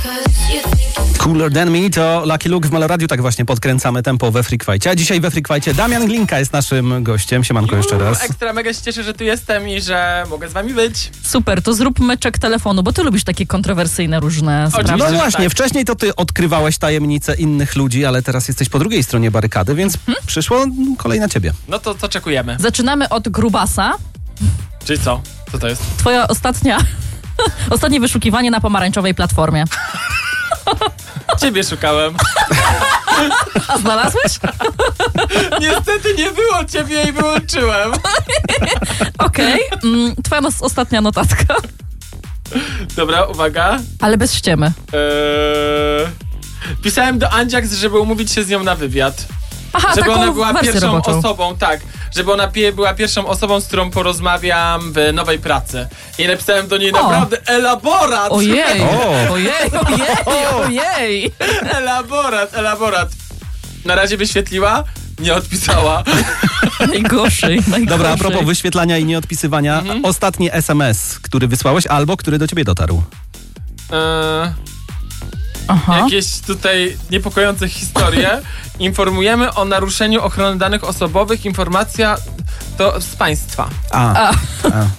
Cooler Than Me to Lucky Luke w Meloradiu, tak właśnie podkręcamy tempo we Freak Fightie. A dzisiaj we Freak Fightie Damian Glinka jest naszym gościem. Siemanko jeszcze raz. Ekstra, mega się cieszę, że tu jestem i że mogę z wami być. Super, to zrób meczek telefonu, bo ty lubisz takie kontrowersyjne różne sprawy. No Oczywiście, właśnie, tak. wcześniej to ty odkrywałeś tajemnice innych ludzi, ale teraz jesteś po drugiej stronie barykady, więc przyszło kolej na ciebie. No to czekujemy. Zaczynamy od grubasa. Czyli co? Co to jest? Twoja ostatnie wyszukiwanie na pomarańczowej platformie. Ciebie szukałem. A znalazłeś? Niestety nie było ciebie i wyłączyłem. Okej. Twoja ostatnia notatka. Dobra, uwaga. Ale bez ściemy. Pisałem do Andziaks, żeby umówić się z nią na wywiad. Aha, Żeby taką ona była wersję pierwszą roboczą. osobą, tak. Żeby ona była pierwszą osobą, z którą porozmawiam w nowej pracy. I napisałem do niej naprawdę elaborat. Ojej, O. ojej. Elaborat. Na razie wyświetliła, nie odpisała. Najgorzej. Dobra, a propos wyświetlania i nieodpisywania, ostatni SMS, który wysłałeś albo który do ciebie dotarł. Aha. Jakieś tutaj niepokojące historie. Informujemy o naruszeniu ochrony danych osobowych. Informacja to z państwa.